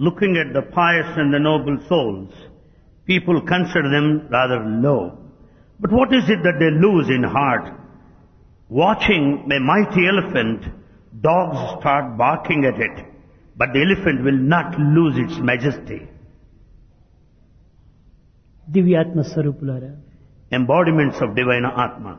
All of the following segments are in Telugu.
Looking at the pious and the noble souls, people consider them rather low. But what is it that they lose in heart? Watching a mighty elephant, dogs start barking at it, but the elephant will not lose its majesty. దివ్యాత్మ స్వరూపులారా, Embodiments of divine Atma.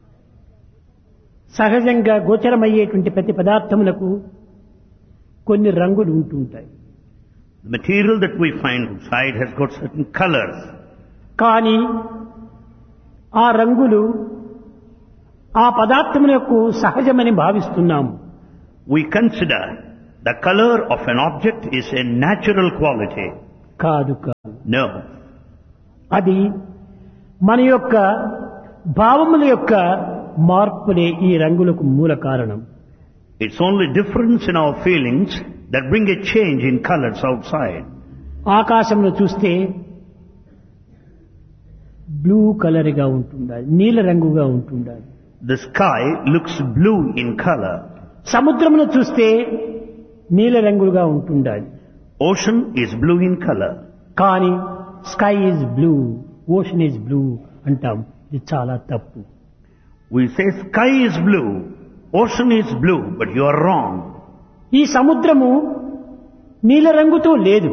సహజంగా గోచరమయ్యేటువంటి ప్రతి పదార్థములకు కొన్ని రంగులు ఉంటుంటాయి. The material that we find outside has got certain colors. కానీ ఆ రంగులు ఆ పదార్థములకు సహజమని భావిస్తున్నాము. We consider the color of an object is a natural quality. కాదు కాదు, No. అది మన యొక్క భావముల యొక్క మార్పులే ఈ రంగులకు మూల కారణం. It's only difference in our feelings that bring a change in colors outside. ఆకాశంలో చూస్తే బ్లూ కలర్గా ఉంటుండాలి, నీల రంగుగా ఉంటుండాలి. The sky looks blue in color. సముద్రమును చూస్తే నీల రంగుగా ఉంటుండాలి. Ocean is blue in color. కానీ sky is blue, ocean is blue అంటాం. ఇది చాలా తప్పు. We say sky is blue, ocean is blue, but you are wrong. ఈ సముద్రము నీల రంగుతో లేదు.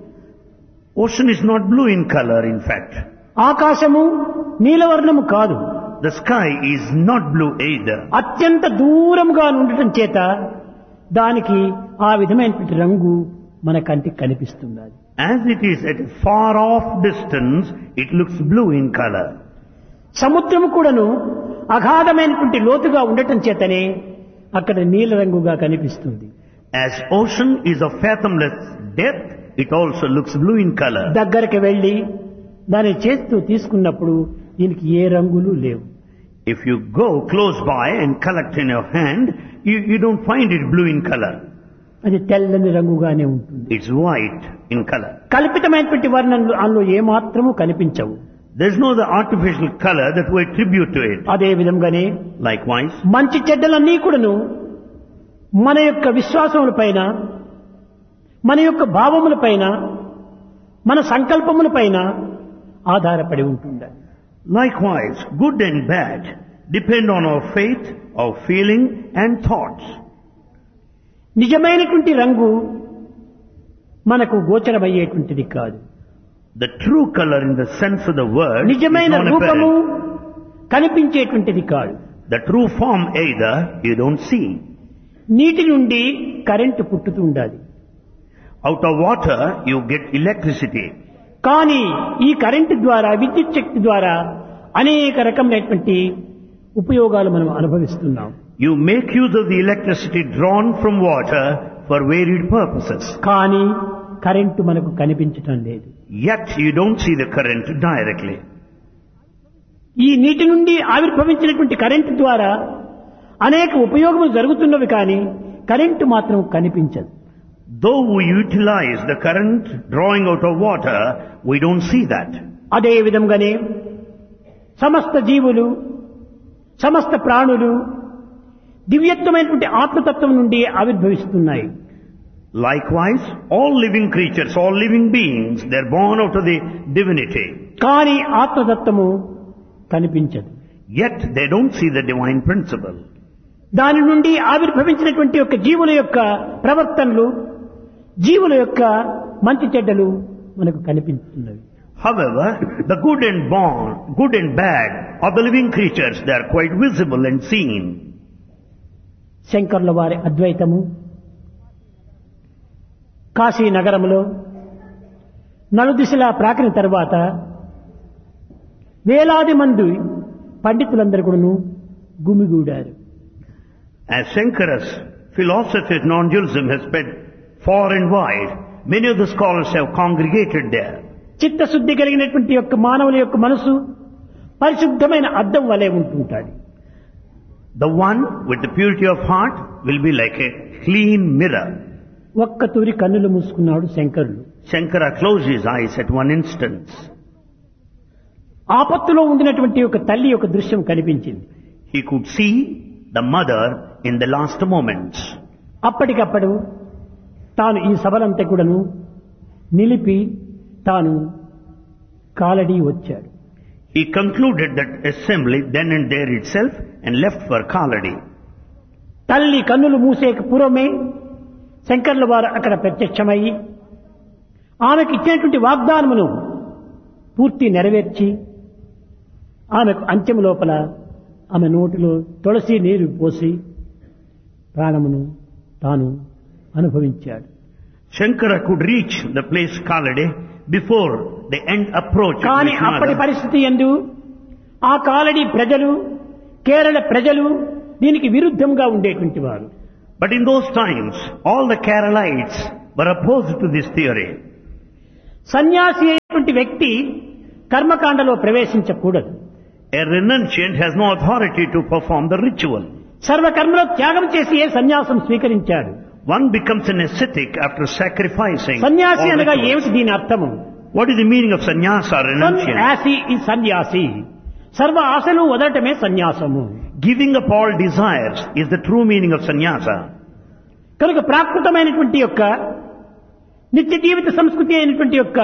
Ocean is not blue in color, in fact. ఆకాశము నీలవర్ణము కాదు. The sky is not blue either. అత్యంత దూరముగా ఉండటం చేత దానికి ఆ విధమైనటువంటి రంగు మన కంటికి కనిపిస్తుంది. As it is at a far off distance, it looks blue in color. సముద్రము కూడాను అగాధమైనటువంటి లోతుగా ఉండటం చేతనే అక్కడ నీల రంగుగా కనిపిస్తుంది. As ocean is of fathomless depth, it also looks blue in color. దగ్గరికి వెళ్ళి దాని చేతితో తీసుకున్నప్పుడు దీనికి ఏ రంగులు లేవు. If you go close by and collect in your hand, you don't find it blue in color. అది తెల్లని రంగుగానే ఉంటుంది. It's white in color. కల్పితమైనటువంటి వర్ణనలు అందులో ఏమాత్రము కనిపించవు. There's no the artificial color that we attribute to it. అదే విధంగానే Likewise, మంచి చెడ్డలన్నీ కూడాను మన యొక్క విశ్వాసముల పైన, మన యొక్క భావముల పైన, మన సంకల్పముల పైన ఆధారపడి ఉంటుంది. likewise, good and bad depend on our faith, our feeling and thoughts. నిజమైనటువంటి రంగు మనకు గోచరమయ్యేటువంటిది కాదు. The true color in the sense of the word is నిజమైన రూపము non-apparent. కనిపించేటువంటిది కాదు. The true form either you don't see. నీటి నుండి కరెంటు పుట్టుతూ ఉండాలి. Out of water you get electricity. కానీ ఈ కరెంటు ద్వారా, విద్యుత్ శక్తి ద్వారా అనేక రకమైనటువంటి ఉపయోగాలు మనం అనుభవిస్తున్నాం. You make use of the electricity drawn from water for varied purposes. కానీ కరెంటు మనకు కనిపించటం లేదు. Yet you don't see the current directly. ఈ నీటి నుండి ఆవిర్భవించినటువంటి కరెంటు ద్వారా అనేక ఉపయోగములు జరుగుతున్నవి, కానీ కరెంటు మాత్రం కనిపించదు. Though we utilize the current drawing out of water, we don't see that. అదే విధంగానే సమస్త జీవులు, సమస్త ప్రాణులు దివ్యత్వమైనటువంటి ఆత్మతత్వం నుండి ఆవిర్భవిస్తున్నాయి. Likewise, all living creatures, all living beings, they're born out of the divinity. కానీ ఆత్మతత్వము కనిపించదు. Yet they don't see the divine principle. దాని నుండి ఆవిర్భవించినటువంటి యొక్క జీవుల యొక్క ప్రవర్తనలు, జీవుల యొక్క మంచి చెడ్డలు మనకు కనిపిస్తున్నవి. However, the good and bad of the living creatures, they are quite visible and seen. శంకరుల వారి అద్వైతము కాశీ నగరములో నలుదిశలా ప్రాకిన తర్వాత వేలాది మంది పండితులందరూ కూడాను గుమిగూడారు. As Shankara's philosophy of non-dualism has spread far and wide, many of the scholars have congregated there. చిత్తశుద్ధి కలిగినటువంటి యొక్క మానవుల యొక్క మనసు పరిశుద్ధమైన అద్దం వలె ఉంటుంటాడు. The one with the purity of heart will be like a clean mirror. ఒక్క తూరి కన్నులు మూసుకున్నాడు శంకరులు. Shankara closed his eyes at one instance. ఆపత్తులో ఉండినటువంటి ఒక తల్లి యొక్క దృశ్యం కనిపించింది. He could see the mother in the last moments. అప్పటికప్పుడు తాను ఈ సభలంతా కూడాను నిలిపి తాను కాలడి వచ్చాడు. He concluded that assembly then and there itself and left for Kaladi. తల్లి కన్నులు మూసేక పూర్వమే శంకర్ల వారు అక్కడ ప్రత్యక్షమయ్యి ఆమెకు ఇచ్చినటువంటి వాగ్దానమును పూర్తి నెరవేర్చి ఆమెకు అంత్యం లోపల ఆమె నోటిలో తులసి నీరు పోసి ప్రాణమును తాను అనుభవించాడు. Shankara could reach the place Kaladi before the end approach. కానీ అప్పటి పరిస్థితి యందు ఆ కాలడి ప్రజలు, కేరళ ప్రజలు దీనికి విరుద్ధంగా ఉండేటువంటి వారు. But in those times, all the Keralites were opposed to this theory. సన్యాసి అయినటువంటి వ్యక్తి కర్మకాండలో ప్రవేశించకూడదు. A renunciant has no authority to perform the ritual. సర్వకర్మలో త్యాగం చేసి ఏ సన్యాసం స్వీకరించాడు. One becomes an ascetic after sacrificing. సన్యాసి all అనగా rituals. ఏమిటి దీని అర్థము? What is the meaning of sannyasa, renunciant? సన్యాసి ఈ సన్యాసి సర్వ ఆశలు వదలటమే సన్యాసము. Giving up all desires is the true meaning of sannyasa. కనుక ప్రాకృతమైనటువంటి యొక్క నిత్య జీవిత సంస్కృతి అయినటువంటి యొక్క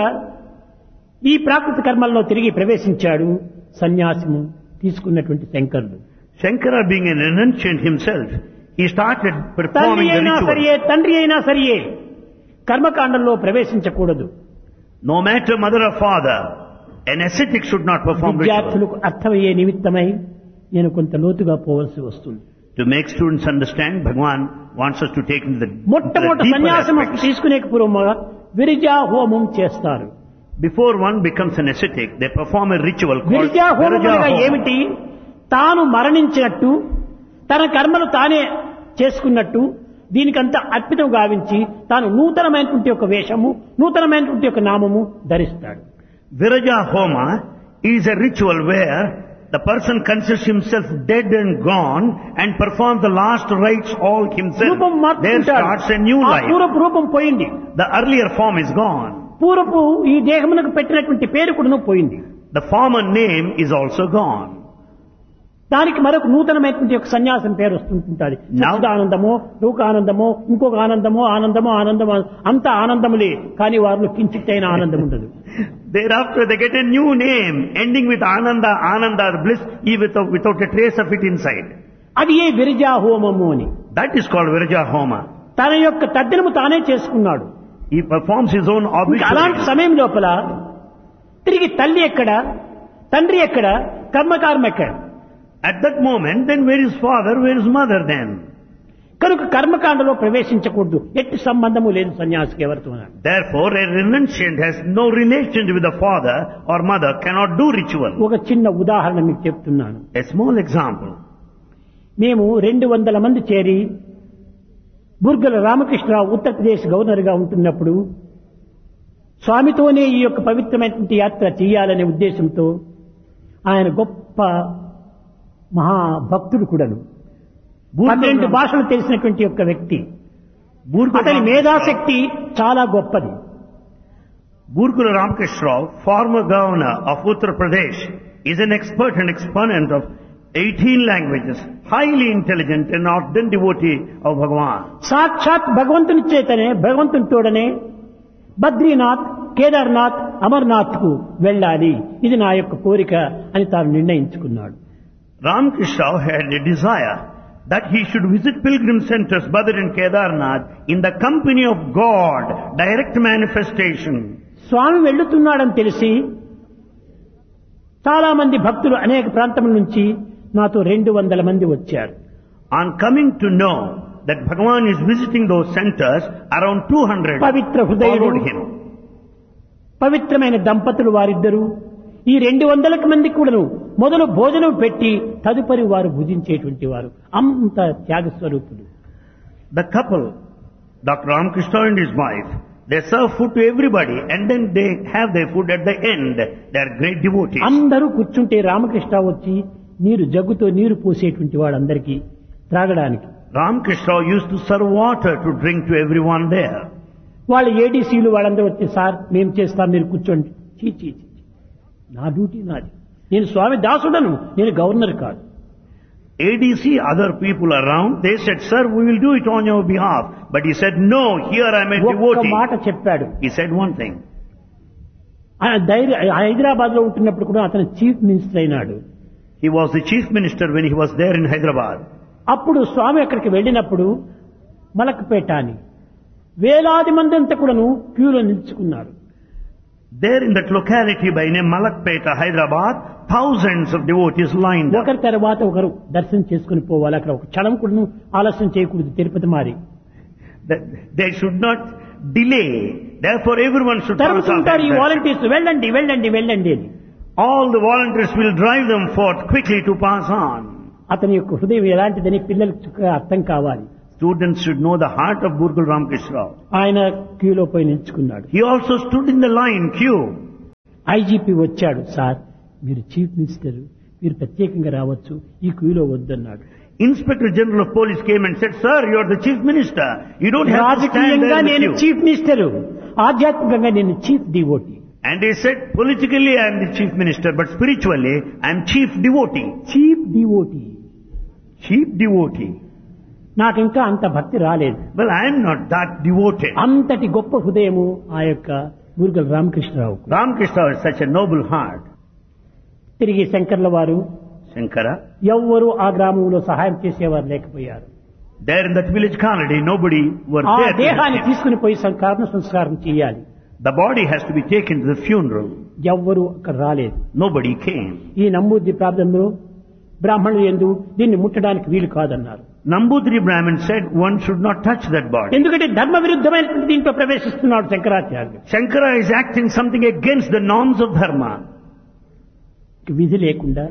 ఈ ప్రాకృత కర్మల్లో తిరిగి ప్రవేశించాడు సన్యాసము తీసుకున్నటువంటి శంకరుడు. Shankara being a renunciant himself, he started తల్లి performing the అయినా ritual. సరియే, తండ్రి అయినా సరియే కర్మకాండంలో ప్రవేశించకూడదు. No matter mother or father, an ascetic should not perform ritual. విద్యార్థులకు అర్థమయ్యే నిమిత్తమై నేను కొంత లోతుగా పోవలసి వస్తుంది. To make students understand, Bhagwan wants us to take into the మొట్టమొదటి deeper సన్యాసం aspects. తీసుకునే పూర్వముగా విరిజా హోమం చేస్తారు. Before one becomes an ascetic, they perform a ritual called విరిజా హోమం Viraja అనగా Homa. ఏమిటి? తాను మరణించినట్టు తన కర్మలు తానే చేసుకున్నట్టు దీనికంతా అర్పితం గావించి తాను నూతనమైనటువంటి ఒక వేషము, నూతనమైనటువంటి ఒక నామము ధరిస్తాడు. Viraja Homa is a ritual where the person considers himself dead and gone and performs the last rites all himself. రూపం There మార్చుకుంటాడు. starts a new ఆ life. పూర్వపు రూపం పోయింది. The earlier form is gone. పూర్వపు ఈ దేహమునకు పెట్టినటువంటి పేరు కూడాను పోయింది. The former name is also gone. దానికి మరొక నూతనమైనటువంటి ఒక సన్యాసం పేరు వస్తుంటుంది. ఆనందమో, లోకానందమో, ఇంకొక ఆనందమో, ఆనందమో అంత ఆనందములే, కానీ వారిలో కించిత్తైన ఆనందం ఉండదు. Thereafter they get a new name ending with Ananda, Ananda bliss without a trace of it inside. అది ఏ విరజా హోమము అని. That is called Viraja Homa. తన యొక్క తద్దినము తానే చేసుకున్నాడు. He performs his own అలాంటి obituary. సమయం లోపల తిరిగి తల్లి ఎక్కడ, తండ్రి ఎక్కడ, కర్మకారం ఎక్కడ? At that moment, then where is father, where is mother then? కనుక కర్మకాండలో ప్రవేశించకూడదు. ఎట్టి సంబంధము లేదు సన్యాసికి ఎవరితో. Therefore, a renunciant has no relation with the father or mother, cannot do ritual. ఒక చిన్న ఉదాహరణ మీకు చెప్తున్నాను. A small example. మేము 200 మంది చేరి బుర్గల రామకృష్ణరావు ఉత్తరప్రదేశ్ గవర్నర్గా ఉంటున్నప్పుడు స్వామితోనే ఈ యొక్క పవిత్రమైనటువంటి యాత్ర చేయాలనే ఉద్దేశంతో ఆయన గొప్ప మహాభక్తుడు కూడాను, 12 భాషలు తెలిసినటువంటి యొక్క వ్యక్తి. అతని మేధాశక్తి చాలా గొప్పది. Burkula Ramakrishna Rao, former governor of Uttar Pradesh, is an expert and exponent of 18 languages, highly intelligent and ardent devotee of Bhagavan. సాక్షాత్ భగవంతుని చేతనే, భగవంతుని తోడనే బద్రీనాథ్, కేదార్నాథ్, అమర్నాథ్ కు వెళ్ళాలి, ఇది నా యొక్క కోరిక అని తాను నిర్ణయించుకున్నాడు. Ramakrishna Rao had a desire that he should visit pilgrim centers Badr and Kedarnath in the company of God, direct manifestation. స్వామి వెళ్ళుతున్నాడని తెలిసి చాలా మంది భక్తులు అనేక ప్రాంతముల నుంచి నాతో 200 మంది వచ్చారు. On coming to know that Bhagavan is visiting those centers, around 200 Pavitra హృదయుడు, followed him. పవిత్రమైన దంపతులు వారిద్దరూ ఈ 200 మంది కూడాను మొదలు భోజనం పెట్టి తదుపరి వారు భుజించేటువంటి వారు, అంత త్యాగ స్వరూపులు. The couple, Dr. Ramakrishna and his wife, they serve food to everybody and then they have their food at the end. They are great devotees. అందరూ కూర్చుంటే రామకృష్ణ వచ్చి జగ్గుతో నీరు పోసేటువంటి వాళ్ళందరికీ త్రాగడానికి. Ramakrishna used to serve water to drink to everyone there. వాళ్ళ ఏడీసీలు వాళ్ళందరూ వచ్చి, సార్ మేము చేస్తాం, మీరు కూర్చోండి. చీ, నా డ్యూటీ నాది, నేను స్వామి దాసుడను, నేను గవర్నర్ కాదు. ADC, other people around, they said, "Sir, we will do it on your behalf." But he said, "No, here I am a ఒక్క devotee." మాట చెప్పాడు. He said one thing. Hyderabad లో ఉంటున్నప్పుడు కూడా అతను చీఫ్ మినిస్టర్ అయినాడు. He was the chief minister when he was there in Hyderabad. అప్పుడు స్వామి అక్కడికి వెళ్ళినప్పుడు మలక్పేట అని వేలాది మంది అంతా కూడాను క్యూలో నిలుచుకున్నారు. There in that locality by name Malakpeta, Hyderabad, thousands of devotees lined up. ఒకరి తర్వాత ఒకరు దర్శనం చేసుకుని పోవాలి. అక్కడ ఒక క్షణం కూడా ఆలస్యం చేయకూడదు. తిరుపతి మారి They should not delay. Therefore everyone should pass on. తరుముతుంటారు ఈ వాలంటీర్స్, వెళ్ళండి వెళ్ళండి వెళ్ళండి అని. All the volunteers will drive them forth quickly to pass on. అతని యొక్క హృదయం ఎలాంటిదని పిల్లలకు అర్థం కావాలి. Students should know the heart of Burgul Ramkrishna Rao. ఆయన క్యూలో పోయి నిల్చుకున్నాడు. He also stood in the line queue. IGP వచ్చాడు. సార్, మీరు చీఫ్ మినిస్టర్, మీరు ప్రత్యేకంగా రావచ్చు, ఈ క్యూలో వద్దన్నాడు. Inspector General of Police came and said, "Sir, you are the chief minister. You don't have to stand రాజకీయంగా there with నేను you." చీఫ్ మినిస్టర్, ఆధ్యాత్మికంగా నేను chief devotee. And he said, "Politically I am the chief minister, but spiritually I am chief devotee." Chief devotee. Chief devotee. నాకు ఇంకా అంత భక్తి రాలేదు. Well, I am not that devoted. అంతటి గొప్ప హృదయము ఆ యొక్క బూర్గల్ Ramakrishna Rao. Ramakrishna is such a noble heart. తిరిగి శంకర్ల వారు Shankara, ఎవ్వరూ ఆ గ్రామంలో సహాయం చేసేవారు లేకపోయారు. there in that village colony, nobody were ఆ there. to దేహాన్ని help him. తీసుకుని పోయి కర్మ సంస్కారం చేయాలి. The body has to be taken to the funeral. ఎవ్వరూ అక్కడ రాలేదు. Nobody came. ఈ నంబూద్రి ప్రాంతంలో బ్రాహ్మణులు ఎందు దీన్ని ముట్టడానికి వీలు కాదన్నారు. Nambudri Brahmin said one should not touch that body. ఎందుకంటే ధర్మ విరుద్ధమైనటువంటి దీంట్లో ప్రవేశిస్తున్నాడు శంకరాచార్యులు. Shankara is acting something against the norms of dharma. విధి లేకుండా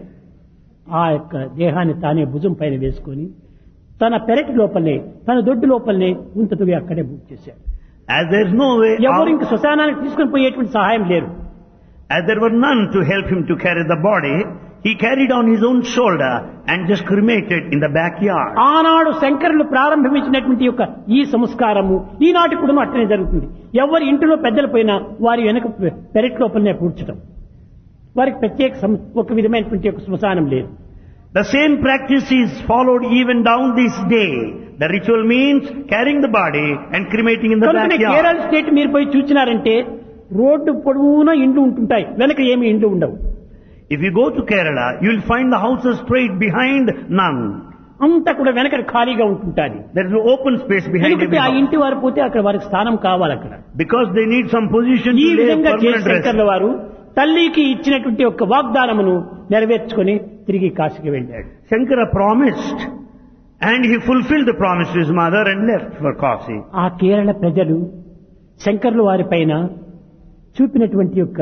ఆ యొక్క దేహాన్ని తానే భుజం పైన వేసుకొని తన పెరటి లోపలనే, తన దొడ్డు లోపలనే ఉంతతుగా అక్కడే బుక్ చేశాడు. As there is no way ఎవరు out, ఇంక శ్మశానానికి తీసుకుని పోయేటువంటి సహాయం లేరు. as there were none to help him to carry the body, he carried on his own shoulder and just cremated in the backyard. ఆనాడు శంకరులు ప్రారంభించినటువంటి యొక్క ఈ సంస్కారము ఈనాటి కూడా అట్లనే జరుగుతుంది. ఎవరి ఇంటిలో పెద్దలు పోయినా వారి వెనక పెరటి లోపలనే పూడ్చడం. వారికి ప్రత్యేక ఒక విధమైనటువంటి ఒక శ్మశానం లేదు. The same practice is followed even down this day. The ritual means carrying the body and cremating in the కనుక backyard. కేరళ స్టేట్ మీరు పోయి చూసినారంటే రోడ్డు పొడవునా ఇండ్లు ఉంటుంటాయి, వెనక ఏమి ఇండ్లు ఉండవు. If you go to Kerala, you will find the houses straight behind none. అంతా కూడా వెనక ఖాళీగా ఉంటుంటాది. There is no open space behind every ఎందుకంటే ఆ house. ఇంటి వారు పోతే అక్కడ వారికి స్థానం కావాలి. అక్కడ Because they need some position ఈ to lay a విధంగా చేసి permanent rest. శంకర్ల వారు తల్లికి ఇచ్చినటువంటి ఒక వాగ్దానమును నెరవేర్చుకొని తిరిగి కాశీకి వెళ్ళాడు. Shankara promised and he fulfilled the promise to his mother and left for Kashi. ఆ కేరళ ప్రజలు శంకర్ల వారి పైన చూపినటువంటి యొక్క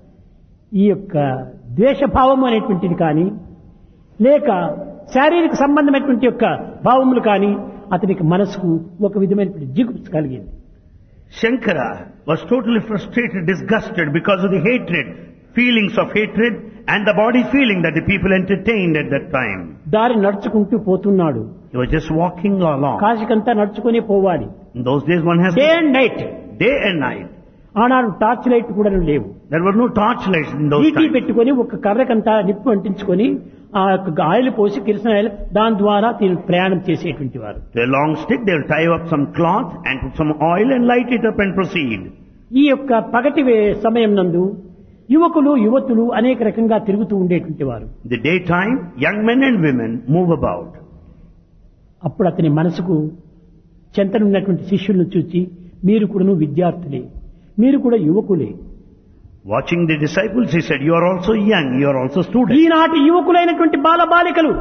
ఈ యొక్క ద్వేషభావము అనేటువంటిది కానీ లేక శారీరక సంబంధమైనటువంటి యొక్క భావములు కానీ అతనికి మనసుకు ఒక విధమైనటువంటి జిగుప్స కలిగింది. Shankara was totally frustrated, disgusted because of the hatred, feelings of hatred and the body feeling that the people entertained at that time. దారి నడుచుకుంటూ పోతున్నాడు. He was just walking along. కాశీకంతా నడుచుకుని పోవాలి. In those days one has day and night. day and night. ఆనాడు టార్చ్ లైట్ కూడా లేవు. There were no torchlights in those ET times. పెట్టుకొని ఒక కర్రకంతా నిప్పు అంటించుకొని ఆ యొక్క ఆయిల్ పోసి కిరసన ఆయిల్ దాని ద్వారా ప్రయాణం చేసేటువంటి వారు. To a long stick they will tie up some cloth and put some oil and light it up and proceed. ఈ యొక్క పగటి సమయం నందు యువకులు యువతులు అనేక రకంగా తిరుగుతూ ఉండేటువంటి వారు. The daytime young men and women move about. అప్పుడు అతని మనసుకు చెంతనున్నటువంటి శిష్యులను చూచి మీరు కూడాను విద్యార్థులే, మీరు కూడా యువకులే. Watching the disciples, he said, "You are also young, you are also students." ఈనాటి యువకులైనటువంటి బాలబాలికలు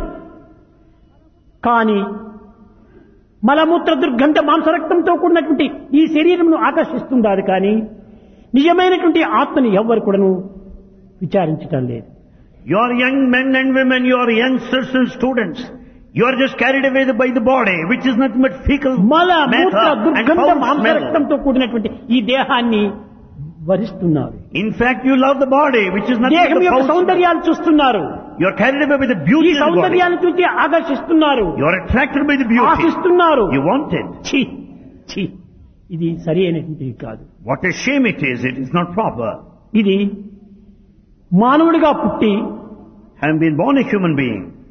కానీ మలమూత్ర దుర్గంధ మాంసరక్తంతో కూడినటువంటి ఈ శరీరమును ఆకర్షిస్తుండాలి కానీ నిజమైనటువంటి ఆత్మని ఎవ్వరు కూడాను విచారించటం లేదు. You are young men and women, you are youngsters and students. You are just carried away by the body, which is nothing but fecal మలమూత్ర matter and దుర్గంధ foul smell. మాంసరక్తంతో కూడినటువంటి ఈ దేహాన్ని వరిస్తున్నారు. In fact, you love the body, which is nothing దేహం but the యొక్క foul smell. సౌందర్యాలు చూస్తున్నారు. You are carried away by the ఈ beauty of the body. సౌందర్యాన్ని చూసి ఆకర్షిస్తున్నారు, You are attracted by the beauty. ఆశిస్తున్నారు. You want it. ఛీ ఛీ, ఇది సరి అయినటువంటిది కాదు. What a shame it is not proper. ఇది మానవుడిగా పుట్టి Having been born a human being,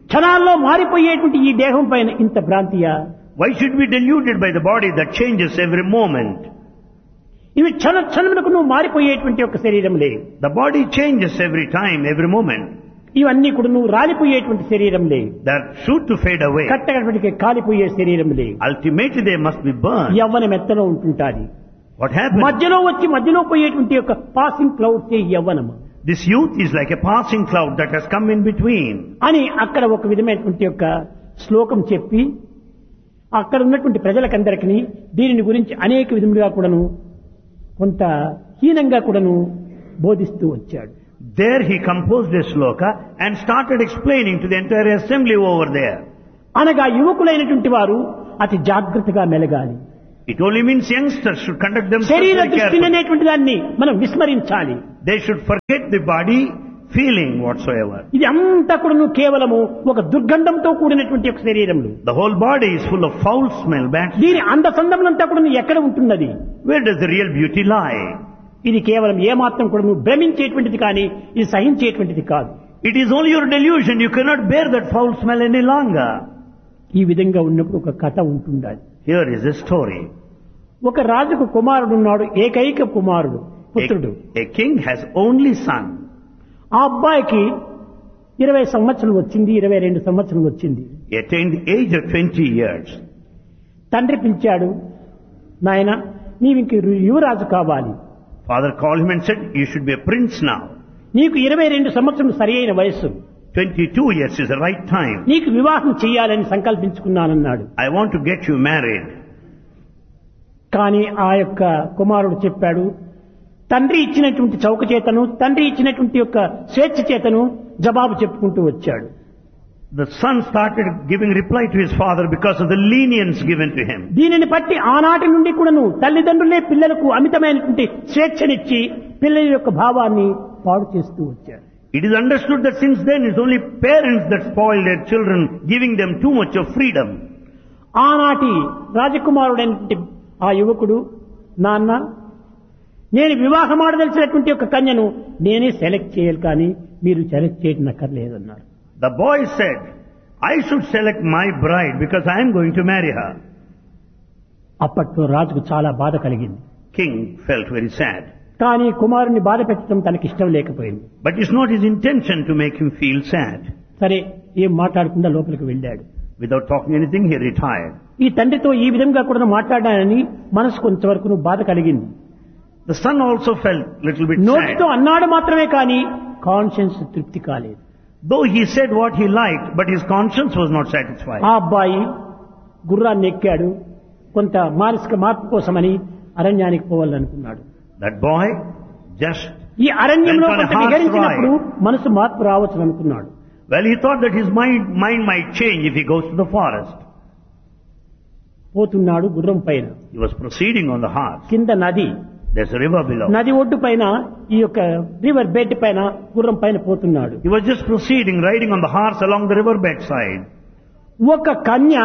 క్షణాల్లో మారిపోయేటువంటి ఈ దేహం పైన ఇంత భ్రాంతియా? Why should we be deluded by the body that changes every moment? ఇవి క్షణములకు నువ్వు మారిపోయేటువంటి ఒక శరీరంలే. The body changes every time, every moment. ఇవన్నీ కూడా నువ్వు రాలిపోయేటువంటి శరీరంలే. They are sure to fade away. కట్టగడపటికి కాలిపోయే శరీరంలే. Ultimately they must be burned. Yavvanam ఎత్తలో ఉంటుంటాది. What happens? మధ్యలో పోయేటువంటి యొక్క passing clouds A యవ్వనము. This youth is like a passing cloud that has come in between. అని అక్కడ ఒక విధమైనటువంటి యొక్క శ్లోకం చెప్పి అక్కడ ఉన్నటువంటి ప్రజలకందరికీ దీనిని గురించి అనేక విధములుగా కూడాను కొంత హీనంగా కూడాను బోధిస్తూ వచ్చాడు. There he composed a sloka and started explaining to the entire assembly over there. అనగా యువకులైనటువంటి వారు అతి జాగ్రత్తగా మెలగాలి. It only means youngsters should conduct themselves శరీర very దృష్టిని carefully. అనేటువంటి దాన్ని మనం విస్మరించాలి. They should forget the body feeling whatsoever. ఇది అంతా కూడాను కేవలము ఒక దుర్గంధంతో కూడినటువంటి ఒక శరీరములు. The whole body is full of foul smell, bad smell. దీని అందసందములంతా కూడా ఎక్కడ ఉంటున్నది? Where does the real beauty lie? ఇది కేవలం ఏమాత్రం కూడా నువ్వు భ్రమించేటువంటిది కానీ ఇది సహించేటువంటిది కాదు. It is only your delusion. You cannot bear that foul smell any longer. ఈ విధంగా ఉన్నప్పుడు ఒక కథ ఉంటుండాలి. Here is a story. ఒక రాజుకు కుమారుడు ఉన్నాడు, ఏకైక కుమారుడు, పుత్రుడు. A king has only son. ఆ అబ్బాయికి 20 సంవత్సరం వచ్చింది, 22 సంవత్సరం వచ్చింది. He attained the age of 20 years. తండ్రి పిలిచాడు, నాయన నీవు ఇంక యువరాజు కావాలి. Father called him and said, you should be a prince now. నీకు 22 సంవత్సరం సరి అయిన వయస్సు. 22 years is the right time. నీకు వివాహం చేయాలని సంకల్పించుకున్నానన్నాడు. I want to get you married. కానీ ఆ యొక్క కుమారుడు చెప్పాడు, తండ్రి ఇచ్చినటువంటి చౌక చేతను, తండ్రి ఇచ్చినటువంటి యొక్క స్వేచ్ఛ చేతను జవాబు చెప్పుకుంటూ వచ్చాడు. The son started giving reply to his father because of the lenience given to him. దీనిని బట్టి ఆనాటి నుండి కూడాను తల్లిదండ్రులే పిల్లలకు అమితమైనటువంటి స్వేచ్ఛనిచ్చి పిల్లల యొక్క భావాన్ని పాడు చేస్తూ వచ్చారు. It is understood that since then it's only parents that spoil their children, giving them too much of freedom. ఆనాటి రాజకుమారుడైనటువంటి ఆ యువకుడు, నాన్న నేను వివాహమాడదలిసినటువంటి ఒక కన్యను నేనే సెలెక్ట్ చేయాలి కానీ మీరు సెలెక్ట్ చేయడం అక్కర్లేదన్నారు. The boy said, I should select my bride because I am going to marry her. అప్పట్లో రాజుకు చాలా బాధ కలిగింది. King felt very sad. కానీ కుమారుని బాధ పెట్టడం తనకి ఇష్టం లేకపోయింది. But it's not his intention to make him feel sad. సరే ఏం మాట్లాడకుండా లోపలికి వెళ్ళాడు. Without talking anything, he retired. ఈ తండ్రితో ఈ విధంగా కూడా మాట్లాడానని మనసు కొంతవరకు బాధ కలిగింది. The son also felt little bit నోటితో sad. అన్నాడు మాత్రమే కానీ కాన్షియన్స్ తృప్తి కాలేదు. Though he said what he liked, but his conscience was not satisfied. ఆ అబ్బాయి గుర్రాన్ని ఎక్కాడు, కొంత మానసిక మార్పు కోసమని అరణ్యానికి పోవాలనుకున్నాడు. That boy just ఈ అరణ్యంలో went on a కొంత horse విహరించినప్పుడు ride. మనసు మార్పు రావచ్చు అనుకున్నాడు. Well, he thought that his mind might change if he goes to the forest. పోతున్నాడు గుర్రం పైన. He was proceeding on the horse. కింద నది, There's a river below. నది ఒడ్డు పైన ఈ యొక్క రివర్ బెడ్ పైన గుర్రం పైన పోతున్నాడు. He was just proceeding, riding on the horse along the river bed side. ఒక కన్య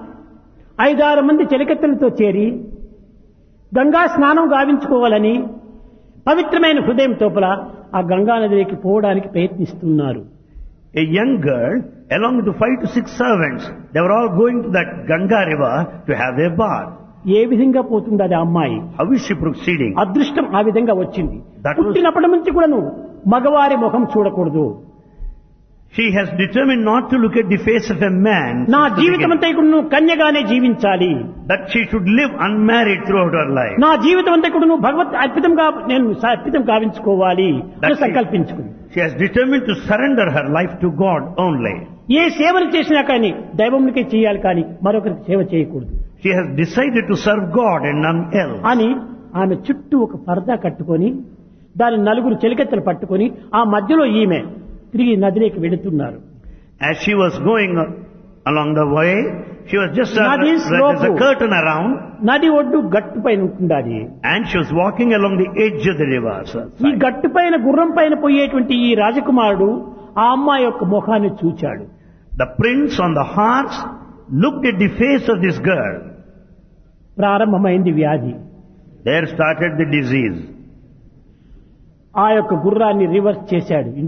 5-6 మంది చెలికత్తెలతో చేరి గంగా స్నానం గావించుకోవాలని పవిత్రమైన హృదయం తోపల ఆ గంగా నదికి పోవడానికి ప్రయత్నిస్తున్నారు. A young girl, along with the 5 to 6 servants, they were all going to that Ganga river to have their bath. ఏ విధంగా పోతుంది అది అమ్మాయి? How is she proceeding? అదృష్టం ఆ విధంగా వచ్చింది. That was- పుట్టినప్పటి నుంచి కూడాను మగవారి ముఖం చూడకూడదు. She has determined not to look at the face of a man. నా since the జీవితం beginning. అంతా కూడా నువ్వు కన్యగానే జీవించాలి. That she should live unmarried throughout her life. నా జీవితం అంతా కూడా నువ్వు భగవత్ అర్పితంగా నేను అర్పితం గావించుకోవాలి అని That's it. సంకల్పించుకుంది. She has determined to surrender her life to God only. ఏ సేవలు చేసినా కానీ దైవమునికే చేయాలి కానీ మరొకరికి సేవ చేయకూడదు She has decided to serve God and none else. అని ఆమె చుట్టూ ఒక పరదా కట్టుకొని దాని 4 చెలికత్తెలు పట్టుకొని ఆ మధ్యలో ఈమె తిరిగి నదిలోకి వెళుతున్నారు. As she was going along the way, she was just Nadi there's slope. a curtain around, నది ఒడ్డు గట్టు పైన ఉంటుంది అది. and she was walking along the edge of the river. ఈ గట్టు పైన గుర్రం పైన పోయేటువంటి ఈ రాజకుమారుడు ఆ అమ్మాయి యొక్క ముఖాన్ని చూచాడు. The prince on the horse looked at the face of this girl. ప్రారంభమైంది వ్యాధి. There started the disease. ఆ యొక్క గుర్రాన్ని రివర్స్ చేశాడు ఇంటికి.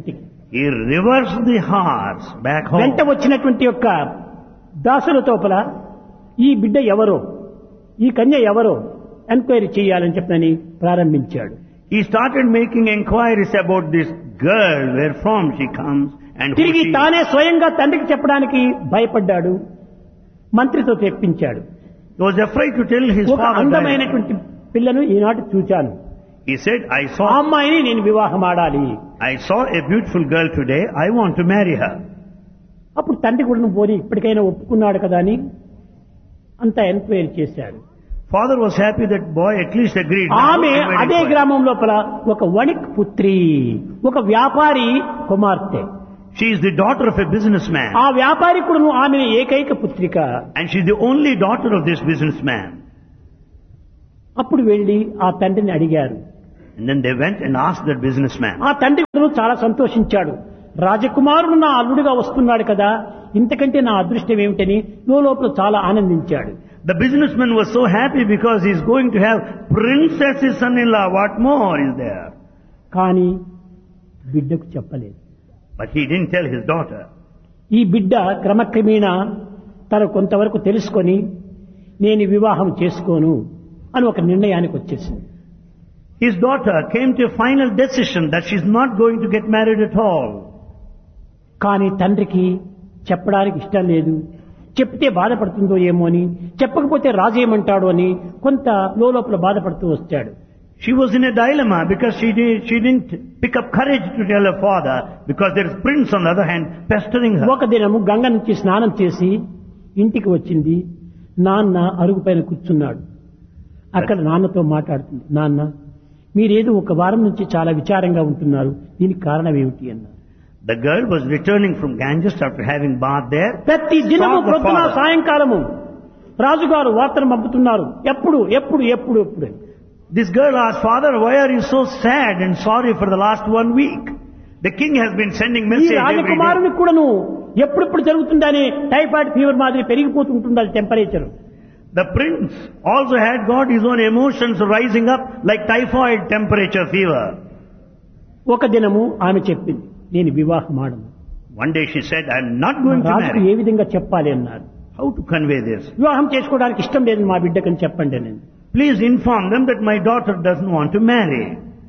He reversed the horse back home. వెంట వచ్చినటువంటి యొక్క దాసుల తోపల ఈ బిడ్డ ఎవరో, ఈ కన్య ఎవరో ఎంక్వైరీ చేయాలని చెప్పని ప్రారంభించాడు. He started making inquiries about this girl, where from she comes and who తిరిగి she is. తానే స్వయంగా తండ్రికి చెప్పడానికి భయపడ్డాడు. మంత్రితో తెప్పించాడు. He was afraid to tell his ఒక father. అందమైనటువంటి పిల్లను ఈనాటి చూచాను, He said, ఆ I saw అమ్మాయిని నేను వివాహం ఆడాలి. a beautiful girl today. I want to marry her. అప్పుడు తండ్రి కూడా పోని ఇప్పటికైనా ఒప్పుకున్నాడు కదా అని అంతా ఎంక్వైరీ చేశాడు. Father was happy that boy at least agreed. ఆమె He made అదే inquiry. గ్రామం లోపల ఒక వణిక్ పుత్రి, ఒక వ్యాపారి కుమార్తె. She is the daughter of a businessman. ఆ వ్యాపారి కూడా ఆమె ఏకైక పుత్రిక. And she is the only daughter of this businessman. అప్పుడు వెళ్లి ఆ తండ్రిని అడిగారు. And then they went and asked that businessman. ఆ తండ్రి కూడా చాలా సంతోషించాడు. రాజకుమారుడు నా అల్లుడిగా వస్తున్నాడు కదా, ఇంతకంటే నా అదృష్టం ఏమిటని లోపల చాలా ఆనందించాడు. The businessman was so happy because he is going to have princess as son-in-law. What more is there? కానీ బిడ్డకు చెప్పలేదు. But he didn't tell his daughter. ఈ బిడ్డ క్రమక్రమేణా తను కొంతవరకు తెలుసుకొని నేను వివాహం చేసుకోను అని ఒక నిర్ణయానికి వచ్చేసింది. His daughter came to a final decision that she is not going to get married at all. కానీ తండ్రికి చెప్పడానికి ఇష్టం లేదు. చెప్తే బాధపడుతుందో ఏమో అని, చెప్పకపోతే రాజు ఏమంటాడు అని కొంత లోపల బాధపడుతూ వచ్చాడు. She was in a dilemma because she didn't pick up courage to tell her father because there is prince on the other hand pestering her. ఒక దినము గంగ నుంచి స్నానం చేసి ఇంటికి వచ్చింది. నాన్న అరుగు పైన కూర్చున్నాడు. అక్కడ నాన్నతో మాట్లాడుతుంది. నాన్న, మీరేదో ఒక వారం నుంచి చాలా విచారంగా ఉంటున్నారు, దీనికి కారణం ఏమిటి అన్నారు. The girl was returning from Ganges after having bath there. ప్రతి దినము Saw the ప్రొద్దున father. సాయంకాలము రాజుగారు వార్తను పంపుతున్నారు, ఎప్పుడు ఎప్పుడు ఎప్పుడు ఎప్పుడు. This girl asked, Father, why are you so sad and sorry for the last 1 week? The king has been sending ఈ message every day. రాజకుమారునికి కూడాను ఎప్పుడెప్పుడు జరుగుతుందని టైఫాయిడ్ ఫీవర్ మాదిరి పెరిగిపోతుంటుంది temperature. The prince also had got his own emotions rising up like typhoid temperature fever. ఒక దినము ఆమె చెప్పింది, నేను వివాహం ఆడను. One day she said, I'm not going to రాజుకు marry. ఏ విధంగా చెప్పాలి అన్నారు. How to convey this? వివాహం చేసుకోవడానికి ఇష్టం లేదు మా బిడ్డకని చెప్పండి నేను. Please inform them that my daughter doesn't want to marry.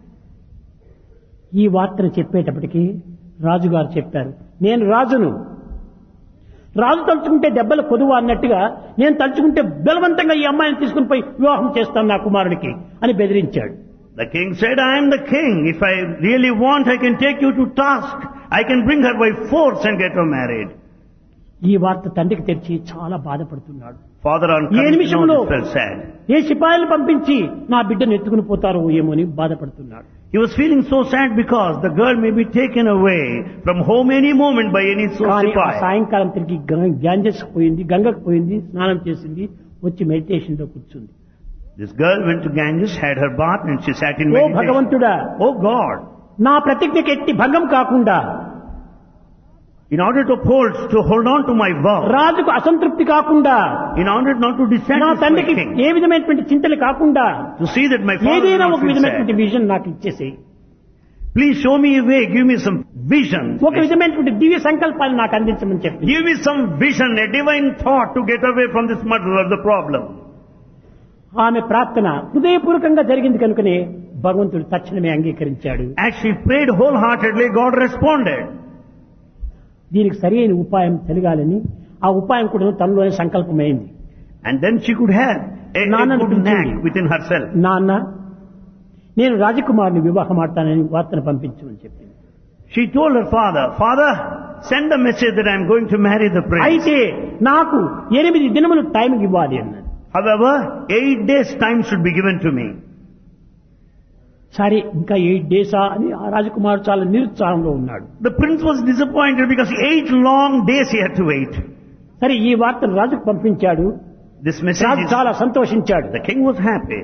ఈ వార్తను చెప్పేటప్పటికి రాజుగారు చెప్పారు, నేను రాజును. రాజు తలుచుకుంటే దెబ్బలు కొదువా అన్నట్టుగా నేను తలుచుకుంటే బలవంతంగా ఈ అమ్మాయిని తీసుకుని పోయి వివాహం చేస్తాను నా కుమారుడికి అని బెదిరించాడు. The king said, I am the king. If I really want, I can take you to task. I can bring her by force and get her married. ఈ వార్త తండ్రికి తెచ్చి చాలా బాధపడుతున్నాడు. Father on A coming to నిమిషంలో know this felt sad. ఏ సిపాయిలు పంపించి నా బిడ్డను ఎత్తుకుని పోతారో ఏమో అని బాధపడుతున్నాడు. He was feeling so sad because the girl may be taken away from home any moment by any కానీ ఆ sipai. సాయంకాలం తిరిగి గ్యాంజెస్ పోయింది, గంగకు పోయింది, స్నానం చేసింది, వచ్చి మెడిటేషన్ లో కూర్చుంది. This girl went to Ganges, had her bath and she sat in oh meditation. భగవంతుడా, Oh God, నా ప్రతిజ్ఞకి ఎట్టి భంగం కాకుండా, in order to hold on to my vow, రాజుకు అసంతృప్తి కాకుండా, in order not to నా dissatisfy తండ్రికి king, ఏ విధమైనటువంటి చింతలు కాకుండా to see that my father ఏదైనా will ఒక not feel విధమైనటువంటి sad. విజన్ నాకు ఇచ్చేసేయి. Please show me a way, give me some vision. ఒక విధమైనటువంటి దివ్య సంకల్పాన్ని నాకు అందించమని చెప్పి Give me some vision, a divine thought to get away from this muddle of the problem. ఆమె ప్రార్థన హృదయపూర్వకంగా జరిగింది కనుకనే భగవంతుడు తక్షణమే అంగీకరించాడు. As she prayed wholeheartedly, God responded. దీనికి సరైన ఉపాయం తెలియాలని ఆ ఉపాయం కూడా తనలోనే సంకల్పమైంది. And then she could have a నాన్నను good knack పిలిచింది. within herself. నాన్న, నేను రాజకుమారుని వివాహం ఆడతానని వార్తను పంపించమని చెప్పింది. She told her father, Father, send a message that I am going to marry the prince. అయితే నాకు 8 దినములు టైం ఇవ్వాలి అన్నాడు. However, 8 days time should be given to me. సరే, ఇంకా 8 డేసా అని ఆ రాజకుమారుడు చాలా నిరుత్సాహంలో ఉన్నాడు. The prince was disappointed because 8 long days he had to wait. సరే, ఈ వార్తను రాజుకు పంపించాడు. This message రాజు is, చాలా సంతోషించాడు. the king was happy.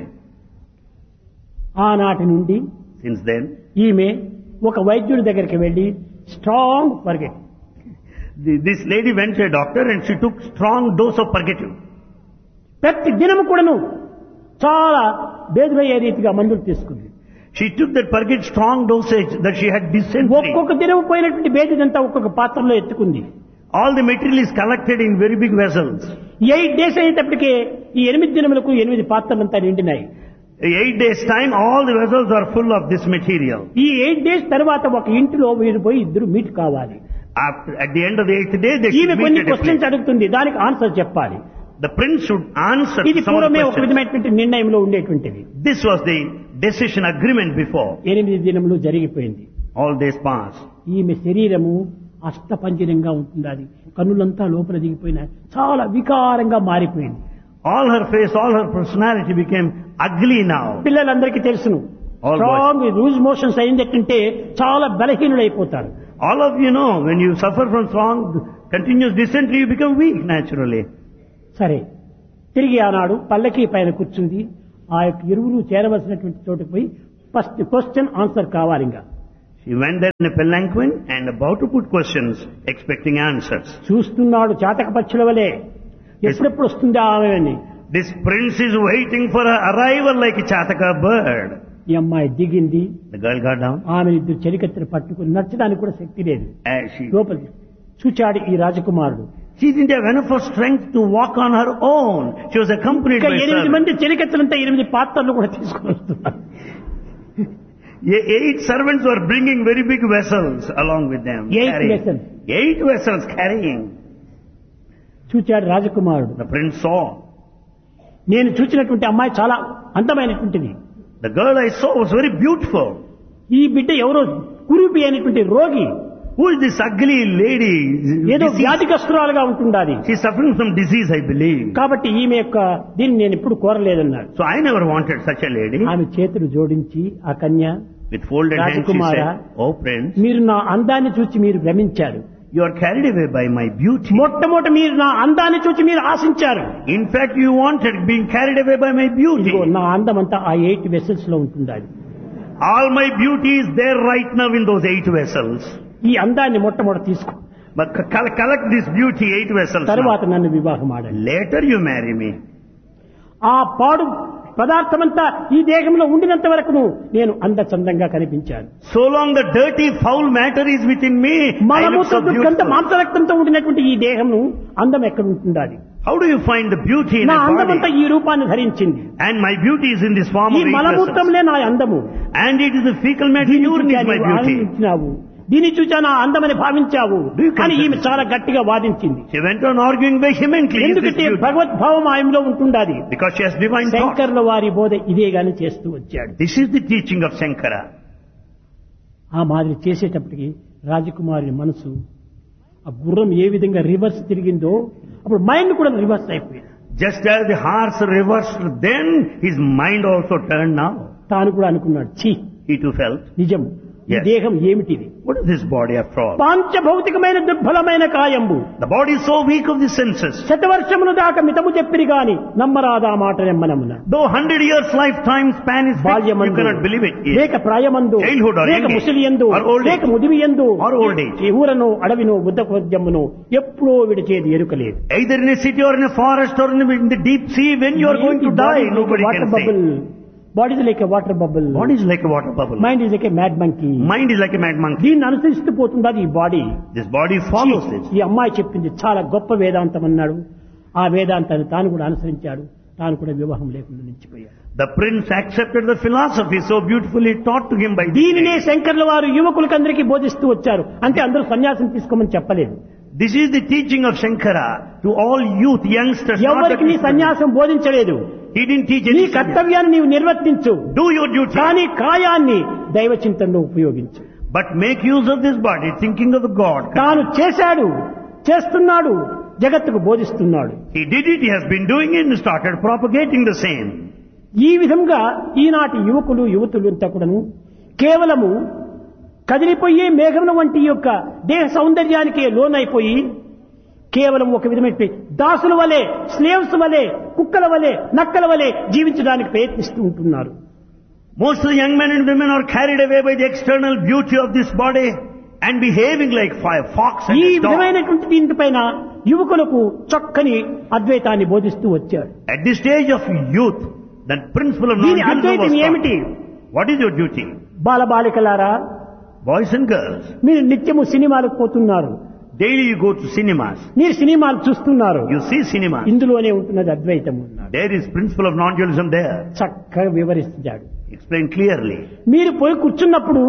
ఆనాటి నుండి Since then, ఈమె ఒక వైద్యుడి దగ్గరికి వెళ్లి strong forget, this lady went to a doctor and she took strong dose of purgative. ప్రతి దినము కూడాను చాలా భేదమయ్యే రీతిగా మందులు తీసుకుంది. She took that purgate strong dosage that she had dysentery. ఒక్కొక్క దినం పోయినటువంటి బేదిదంతా ఒక్కొక్క పాత్రలో ఎత్తుకుంది. All the material is collected in very big vessels. 8 days అయ్యేటప్పటికే ఈ 8 దినములకు 8 పాత్రలంతా నిండినాయి. 8 days time, all the vessels are full of this material. ఈ 8 డేస్ తర్వాత ఒక ఇంటిలో వీరు పోయి ఇద్దరు మీట్ కావాలి. At the end of the 8th day, they ఈమె should కొన్ని meet at a questions place. అడుగుతుంది, దానికి ఆన్సర్ చెప్పాలి. The prince should answer ఇది some of the పూర్వమే ఒక questions. విధమైనటువంటి నిర్ణయంలో ఉండేటువంటిది. This was the decision agreement before. 8 దినములు జరిగిపోయింది. All days passed. ఈమె శరీరము అష్టపంజరంగా ఉంటుంది. అది కన్నులంతా లోపల దిగిపోయినాయి, చాలా వికారంగా మారిపోయింది. All her face, all her personality became ugly now. పిల్లలందరికీ తెలుసును, All స్ట్రాంగ్ లూజ్ మోషన్స్ అయిందంటే చాలా బలహీనులైపోతారు. All of you know, when you suffer from strong, continuous dysentery, you become weak naturally. సరే, తిరిగి ఆనాడు పల్లకి పైన కూర్చుంది. ఆ యొక్క ఇరువురు చేరవలసినటువంటి చోటుకు పోయి ఫస్ట్ క్వశ్చన్ ఆన్సర్ కావాలి. ఇంకా She went there in a palanquin and about to put questions, expecting answers. చూస్తున్నాడు చాతక పక్షుల వలె, ఎప్పుడెప్పుడు వస్తుందా ఆమె అని. This prince is waiting for her arrival like a chataka bird. ఈ అమ్మాయి దిగింది. The girl got down. ఆమె ఇద్దరు చెలికత్తెలు పట్టుకుని నచ్చడానికి కూడా శక్తి లేదు. She లోపలి చూచాడు ఈ రాజకుమారుడు. She didn't have enough of strength to walk on her own. She was accompanied ఇంకా by 8 servants. మంది చెలికత్తెలంతా 8 పాత్రలు కూడా తీసుకుని వస్తున్నారు. 8 servants were bringing very big vessels along with them. 8 carrying. vessels. 8 vessels carrying. చూచాడు రాజకుమారుడు. The prince saw. నేను చూసినటువంటి అమ్మాయి చాలా అందమైనటువంటిది. The girl I saw was very beautiful. ఈ బిడ్డ ఎవరో కురూపి అయినటువంటి రోగి. Who is this ugly lady? ఏదో Disease. వ్యాధిగ్రస్తురాలుగా ఉంటుండాలి. She's suffering from disease, I believe. కాబట్టి ఈమె యొక్క దీన్ని నేను ఎప్పుడు కోరలేదన్నాడు. So I never wanted such a lady. ఆమె చేతులు జోడించి ఆ కన్య, With folded hands she Rajakumara, said, "Oh prince, మీరు నా అందాన్ని చూచి మీరు భ్రమించారు. you are carried away by my beauty. మొట్టమొదట మీరు నా అందాన్ని చూచి మీరు ఆశించారు. In fact, you wanted being carried away by my beauty. ఇదిగో నా అందం అంతా ఆ 8 వెసల్స్ లో ఉంటుండాలి. All my beauty is there right now in those 8 vessels. ఈ అందాన్ని మొట్టమొదట తీసుకో, But collect this beauty, 8 vessels. తర్వాత Now. నన్ను వివాహం ఆడండి. Later you marry me. ఆ పాడు పదార్థమంతా ఈ దేహంలో ఉండినంత వరకు నేను అందచందంగా కనిపించాను. So long the dirty, foul matter is within me, I look so మలమూత్ర దుర్గంధ beautiful. మాంసరక్తంతో ఉండినటువంటి ఈ దేహంను అందం ఎక్కడ ఉంటుండాలి? How do you find the beauty in నా a అందమంతా body? ఈ రూపాన్ని ధరించింది. And my beauty is in this form ఈ of 8 vessels. మలమూత్రములే నా అందము. And it is the fecal matter దీన్ని urine చూచా is my నీవు beauty. ఆనందించినావు, దీన్ని చూచా నా అందమని భావించావు Do you అని consider ఈమె చాలా గట్టిగా వాదించింది. She went on arguing vehemently. Is this ఎందుకంటే beauty? భగవద్భావం ఆయనలో ఉంటుండాలి. Because she has divine thought. శంకర్ల వారి బోధ ఇదే గాని చేస్తూ వచ్చాడు. This is the teaching of Shankara. ఆ మాదిరి చేసేటప్పటికి రాజకుమారి మనసు, ఆ గుర్రం ఏ విధంగా రివర్స్ తిరిగిందో అప్పుడు మైండ్ కూడా రివర్స్ అయిపోయింది. Just as the horse reversed then, his mind also turned now. తాను కూడా అనుకున్నాడు, ఛీ, He too felt, నిజం, ఈ Yes. దేహం ఏమిటిది? what is this body after all? పాంచభౌతికమైన దుర్బలమైన కాయంబు, The body is so weak of the senses. శతవర్షములు దాకా మితము చెప్పిరి గాని నమ్మరాదా మాట నెమ్మనమున. Though 100 years lifetime span is fixed, you బాల్యమందు, cannot believe it. Yes. లేక ప్రాయమందు, Childhood or లేక young age, ముసలియందు, or old age, లేక ముదివియందు, or old age. ఈ ఊరను అడవిను బుద్ధకొద్యమును ఎప్పుడో విడిచేది ఎరుకలేదు. Either in a city or in a forest or in the deep sea, when you are going to die, nobody can say. Body is like a water bubble. Body is like a water bubble. Mind is like a mad monkey. Mind is like a mad monkey. దీన్ని అనుసరిస్తూ పోతుండాలి ఈ body. This body follows this. ఈ అమ్మాయి చెప్పింది చాలా గొప్ప వేదాంతం అన్నాడు. ఆ వేదాంతాన్ని తాను కూడా అనుసరించాడు. తాను కూడా వివాహం లేకుండా నిలిచిపోయాడు. The prince accepted the philosophy so beautifully taught to him by దీనినే శంకర్ల వారు యువకులకందరికీ బోధిస్తూ వచ్చారు. అంటే అందరూ సన్యాసం తీసుకోమని చెప్పలేదు. This is the teaching of Shankara to all youth, youngsters. not ఎవరికి నీ that- సన్యాసం బోధించలేదు. He didn't teach నీ any. కర్తవ్యాన్ని నీవు నిర్వర్తించు, Do your duty. కానీ కాయాన్ని దైవ చింతనలో ఉపయోగించు. But make use of this body, thinking of the God. తాను చేశాడు, చేస్తున్నాడు, జగత్తుకు బోధిస్తున్నాడు. He did it, he has been doing it and started propagating the same. ఈ విధంగా ఈనాటి యువకులు యువతులు అంతా కూడాను కేవలము కదిలిపోయే మేఘముల వంటి యొక్క దేహ సౌందర్యానికి లోనైపోయి కేవలం ఒక విధమైన దాసుల వలె, స్లేవ్స్ వలె, కుక్కల వలె, నక్కల వలె జీవించడానికి ప్రయత్నిస్తూ ఉంటున్నారు. Most of the young men and women are carried away by the external beauty of this body and behaving like fox and ఈ a dog. విధమైనటువంటి దీనిపైన యువకులకు చక్కని అద్వైతాన్ని బోధిస్తూ వచ్చాడు. At this stage of youth, that principle of దీని non-dualism అద్వైతం was ఏమిటి? taught. What is your duty? బాలబాలికలారా, Boys and girls, మీరు నిత్యము సినిమాలకు పోతున్నారు, daily you go to cinemas. మీరు సినిమాలు చూస్తున్నారు. You see cinemas. ఇందులోనే ఉంటున్నది అద్వైతము అన్నాడు. There is principle of non-dualism there. చక్కగా వివరిస్తాడు. Explain clearly. మీరు పోయి కూర్చున్నప్పుడు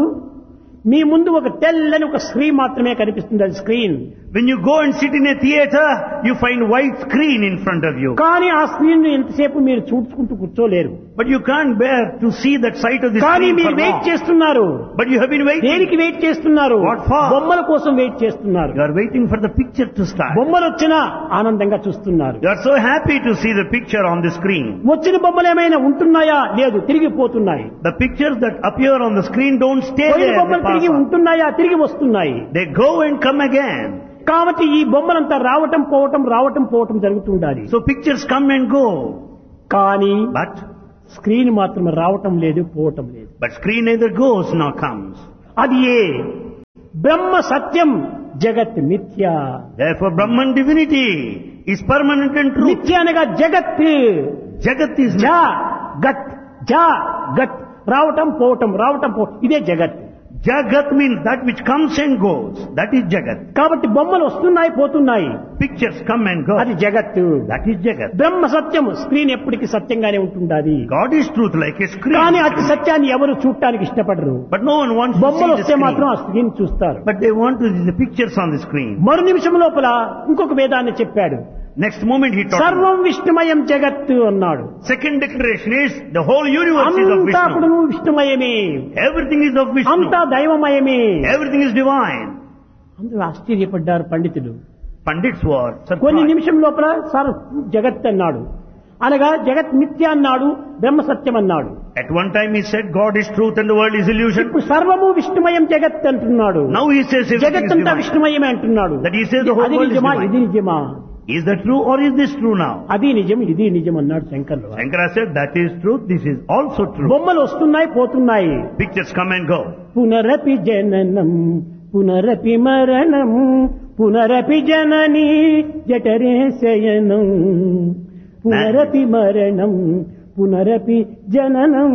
మీ ముందు ఒక తెల్లని ఒక స్క్రీన్ మాత్రమే కనిపిస్తుంది, అది screen. When you go and sit in a theater, you find white screen in front of you. కానీ ఆ స్క్రీన్ ఎంతసేపు మీరు చూసుకుంటూ కూర్చోలేరు. But you can't bear to see that sight of the కానీ screen మీరు for వెయిట్ long. చేస్తున్నారు. But you have been waiting. దేనికి వెయిట్ చేస్తున్నారు? What for? బొమ్మల కోసం వెయిట్ చేస్తున్నారు. You are waiting for the picture to start. బొమ్మలు వచ్చినా ఆనందంగా చూస్తున్నారు. You are so happy to see the picture on the screen. వచ్చిన బొమ్మలు ఏమైనా ఉంటున్నాయా? లేదు, తిరిగిపోతున్నాయి. The pictures that appear on the screen don't stay పోయిన there. బొమ్మలు They తిరిగి pass on. ఉంటున్నాయా? తిరిగి వస్తున్నాయి. They go and come again. కాబట్టి ఈ బొమ్మలంతా రావటం పోవటం జరుగుతుండాలి. So pictures come and go. కానీ But స్క్రీన్ మాత్రం రావటం లేదు, పోవటం లేదు. screen neither goes nor comes. అది ఏ బ్రహ్మ సత్యం, జగత్ మిథ్య. Therefore Brahman divinity is permanent and true. మిథ్య అనగా జగత్. Jagat is జా గత్, జా గత్, రావటం పోవటం ఇదే జగత్. Jagat means that which comes and goes. That is Jagat. కాబట్టి బొమ్మలు వస్తున్నాయి, పోతున్నాయి, Pictures come and go. అది జగత్. That is Jagat. Brahma Satyam, screen ఎప్పటికీ సత్యంగానే ఉంటుండాలి. God is truth like a screen. కానీ అతి సత్యాన్ని ఎవరు చూడటానికి ఇష్టపడరు. But no one wants to బొమ్మలు see the వస్తే మాత్రం screen. ఆ స్క్రీన్ చూస్తారు. But they want to see the pictures on the screen. మరు నిమిషం లోపల ఇంకొక వేదాన్ని చెప్పాడు. Next moment he taught. సర్వం విష్ణుమయం జగత్ అన్నాడు. Second declaration is the whole universe is of అంతా Vishnu. విష్ణుమయమే, Everything is of Vishnu. అంతా దైవమయమే. Everything is divine. అందరూ ఆశ్చర్యపడ్డారు పండితులు. Pandits were కొన్ని surprised. నిమిషం లోపల సర్ జగత్ అన్నాడు, అనగా జగత్ మిథ్య అన్నాడు, బ్రహ్మ సత్యం అన్నాడు. At one time he said God is truth and the world is illusion. ఇప్పుడు సర్వము విష్ణుమయం జగత్ అంటున్నాడు. Now he says everything జగత్ is అంతా divine. విష్ణుమయమే అంటున్నాడు. That he says the whole అది world is నిజమా, divine. ఇది నిజమా? Is that true or is this true now? అది నిజం, ఇది నిజం అన్నాడు శంకర్లు. Shankara said that is truth, this is also true. బొమ్మలు వస్తున్నాయి, పోతున్నాయి. Pictures come and go. పునరపి జననం పునరపి మరణం పునరపి జనని జఠరే శయనం పునరపి మరణం పునరపి జననం.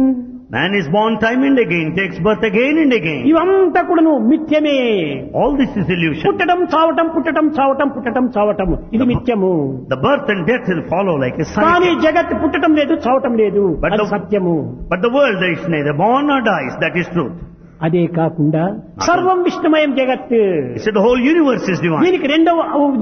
Man is born time and again, takes birth again and again. ఇవంతా కూడాను మిథ్యమే. All this is illusion. పుట్టడం చావటం, పుట్టడం చావటం, పుట్టడం చావటం, ఇది మిథ్యము. The birth and death will follow like a కానీ cycle. జగత్ పుట్టడం లేదు, చావటం లేదు, But అది the- సత్యము. But the world is neither born nor dies, that is truth. అదే కాకుండా సర్వం విష్ణుమయం జగత్. He said the whole universe is divine. దీనికి రెండవ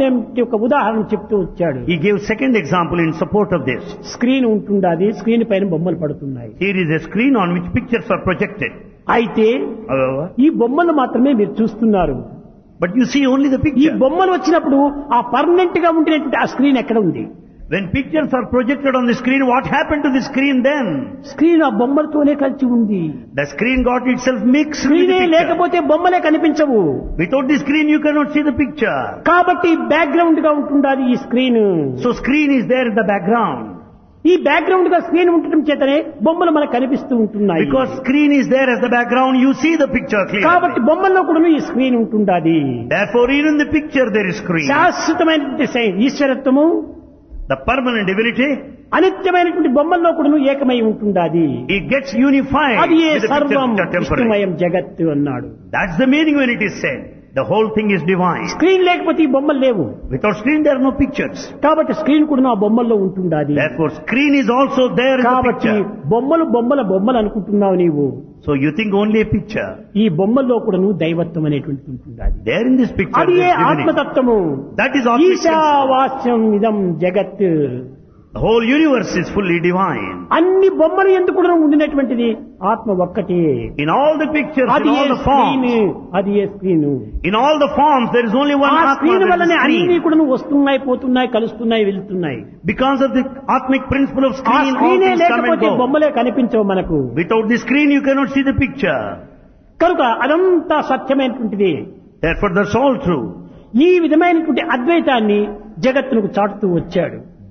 ఒక ఉదాహరణ చెప్తూ వచ్చాడు. He gave second example in support of this. Screen ఉంటుండాది, screen పైన బొమ్మలు పడుతున్నాయి. Here is a screen on which pictures are projected. అయితే However, ఈ బొమ్మలు మాత్రమే మీరు చూస్తున్నారు. but you see only the ఈ picture. బొమ్మలు వచ్చినప్పుడు ఆ పర్మనెంట్ గా ఉండినటువంటి ఆ స్క్రీన్ ఎక్కడ ఉంది? When pictures are projected on the screen, what happened to the screen then? Screen ఆ బొమ్మలతోనే కలిసి ఉంది. The screen got itself mixed with the స్క్రీనే picture. లేకపోతే బొమ్మలే కనిపించవు. Without the screen, you cannot see the picture. కాబట్టి బ్యాక్గ్రౌండ్ గా ఉంటుండాలి ఈ screen. So screen is there in the background. ఈ బ్యాక్గ్రౌండ్ గా స్క్రీన్ ఉండటం చేతనే బొమ్మలు మనకు కనిపిస్తూ ఉంటున్నాయి. Because screen is there as the background, you see the picture కాబట్టి clearly. బొమ్మల్లో కూడా ఈ స్క్రీన్ ఉంటుండాలి. Therefore, even in the picture there is screen. శాశ్వతమైనటువంటి ఈశ్వరత్వము, The permanent divinity, అనిత్యమైనటువంటి బొమ్మల్లో కూడా ఏకమై ఉంటుండాది. it gets unified అది ఏ with the సర్వం pictures which are temporary. విష్ణుమయం జగత్తు అన్నాడు. That's the meaning when it is said. The whole thing is divine. Screen లేకపోతే ఈ బొమ్మలు లేవు. Without screen, there are no pictures. కాబట్టి స్క్రీన్ కూడా ఆ బొమ్మల్లో ఉంటుండాది. Therefore, screen is also there in the కాబట్టి picture. బొమ్మలు అనుకుంటున్నావు నీవు. So you think only a picture. ఈ బొమ్మల్లో కూడా నువ్వు దైవత్వం అనేటువంటిది ఉంటుండాది. There in this picture, అది there A is divinity. ఆత్మతత్వము. That is Atmic principle. ఈశావాస్యం ఇదం జగత్. The whole universe is fully divine. అన్ని బొమ్మలు ఎందుకు కూడా ఉండినటువంటిది ఆత్మ ఒక్కటే. In all the pictures, అది in A all the screen, forms, అది ఏ screen. in all the forms, there is only one ఆ Atma, స్క్రీన్ there is వల్లనే a అన్ని screen. కూడా వస్తున్నాయి, పోతున్నాయి, కలుస్తున్నాయి, వెళ్తున్నాయి. Because of the Atmic principle of ఆ screen, all స్క్రీనే things come and లేకపోతే go. బొమ్మలే కనిపించవు మనకు. Without the screen, you cannot see the picture. కనుక అదంతా సత్యమైనటువంటిది. Therefore, that's all true. ఈ విధమైనటువంటి అద్వైతాన్ని జగత్తుకు చాటుతూ వచ్చాడు.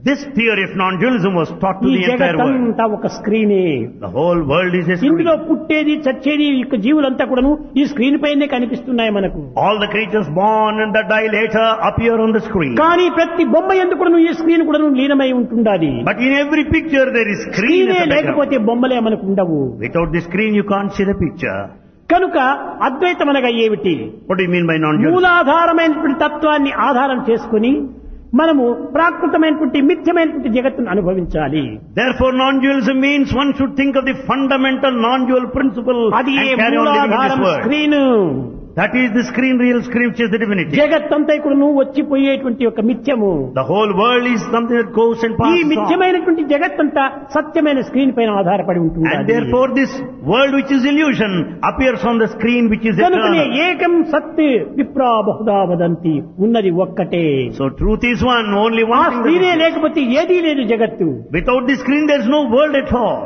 This theory of non-dualism was taught to ఈ the entire world. జగత్తంతా ఒక స్క్రీనే. The whole world is a ఇందులో screen. పుట్టేది చచ్చేది ఈ యొక్క జీవులంతా కూడాను ఈ స్క్రీన్ పైనే కనిపిస్తున్నాయి మనకు. All the creatures born and that die later appear on the screen. కానీ ప్రతి బొమ్మ ఎందుకు కూడాను ఈ స్క్రీన్ కూడాను లీనమై ఉంటుండాలి. But in every picture there is screen స్క్రీనే as a background. లేకపోతే బొమ్మలే మనకు ఉండవు. Without the screen you can't see the picture. కనుక అద్వైతం అనగా ఏమిటి? What do you mean by non-dualism? మూలాధారమైనటువంటి తత్వాన్ని ఆధారం చేసుకుని మనము ప్రాకృతమైనటువంటి మిథ్యమైనటువంటి జగత్తును అనుభవించాలి. Therefore non-dualism means one should think of the fundamental non-dual principle అది and A carry on living in మూలాధారం this world. Screen. That is the screen, real screen, which is the divinity. జగత్తంతా ఇక్కడ నువ్వు వచ్చిపోయేటువంటి ఒక మిథ్యము. The whole world is something that goes and ఈ passes on. మిథ్యమైనటువంటి జగత్తంతా సత్యమైన స్క్రీన్ పైన ఆధారపడి ఉంటుంది. And therefore this world which is illusion appears on the screen which is కనుకనే eternal. ఏకం సత్ విప్రా బహుదా వదంతి, ఉన్నది ఒక్కటే. So truth is one, only ఆ one thing. స్క్రీనే that is. లేకపోతే ఏదీ లేదు జగత్తు. Without the screen there is no world at all.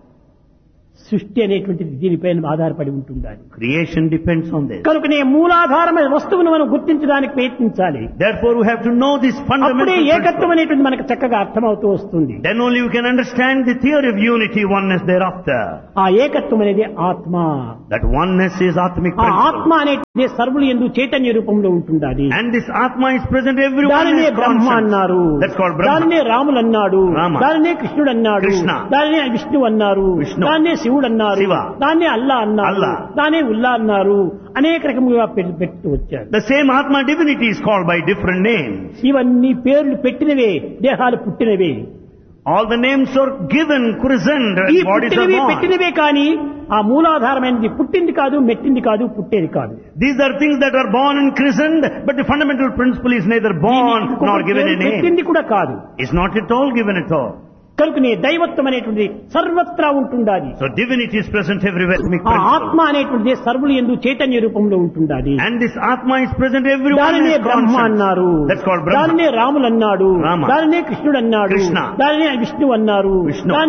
సృష్టి అనేటువంటిది దీనిపైన ఆధారపడి ఉంటుంది. Creation depends on this. కనుకనే మూలాధారమైన వస్తువును మనం గుర్తించడానికి ప్రయత్నించాలి. Therefore we have to know this అప్పుడే fundamental ఏకత్వం principle. అనేటువంటి మనకు చక్కగా అర్థమవుతూ వస్తుంది. Then only you can understand the theory of unity, oneness thereafter. ఆ ఏకత్వం అనేది ఆత్మ. That oneness is Atmic ఆ principle. ఆత్మ అనేది సర్వులు యందు చైతన్య రూపంలో ఉంటుండాలి. And this Atma is present everywhere. దానినే బ్రహ్మ అన్నారు, That's called Brahma. దానినే రాములు అన్నాడు, Rama. దానినే కృష్ణుడు అన్నాడు, Krishna. దానినే విష్ణువు అన్నారు, Vishnu. దాన్నే శివుడు అన్నారు, Shiva. దాన్నే అల్లా అన్నారు, Allah. దాన్నే ఉల్లా అన్నారు, అనేక రకములుగా పెట్టు వచ్చారు. The same Atma divinity is called by different names. ఇవన్నీ పేర్లు పెట్టినవే, దేహాలు పుట్టినవే. All the names are given, christened, ఈ and bodies are పుట్టినవి born. పెట్టినవే కానీ ఆ మూలాధారమైనది పుట్టింది కాదు, మెట్టింది కాదు, పుట్టేది కాదు. These are things that are born and christened, but the fundamental principle is neither born nor given a name. పెట్టింది కూడా కాదు. It's not at all given at all. కనుకనే దైవత్వం అనేటువంటి సర్వత్రా ఉంటుండాలి. So divinity is present everywhere. Atmic ఆ principle. ఆత్మ అనేటువంటి సర్వులు యందు చైతన్య రూపంలో ఉంటుండాలి. And this Atma is present everywhere. దానినే బ్రహ్మ అన్నారు, That's called Brahma. దానినే రాములు అన్నాడు, Rama. దానినే కృష్ణుడు అన్నాడు, Krishna. దానినే విష్ణువు అన్నారు, Vishnu.